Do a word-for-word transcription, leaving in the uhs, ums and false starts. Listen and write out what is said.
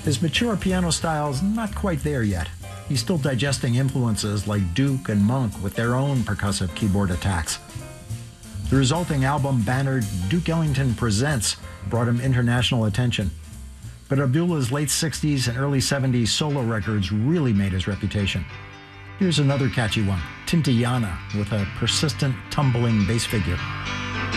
His mature piano style is not quite there yet. He's still digesting influences like Duke and Monk with their own percussive keyboard attacks. The resulting album, bannered Duke Ellington Presents, brought him international attention. But Abdullah's late sixties and early seventies solo records really made his reputation. Here's another catchy one, Tintayana, with a persistent, tumbling bass figure.